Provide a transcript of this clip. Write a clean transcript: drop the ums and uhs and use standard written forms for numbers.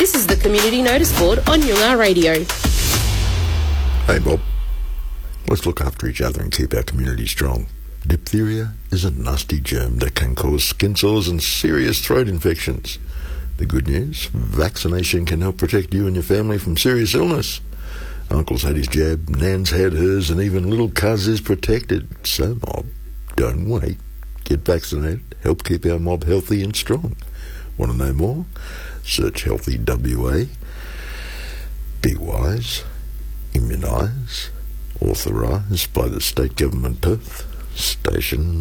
This is the Community Notice Board on Yungar Radio. Hey Bob, let's look after each other and keep our community strong. Diphtheria is a nasty germ that can cause skin sores and serious throat infections. The good news, vaccination can help protect you and your family from serious illness. Uncle's had his jab, Nan's had hers, and even little Cuz is protected. So, Mob, don't wait. Get vaccinated. Help keep our mob healthy and strong. Want to know more? Search Healthy WA. Be wise. Immunise. Authorised by the State Government Perth. Station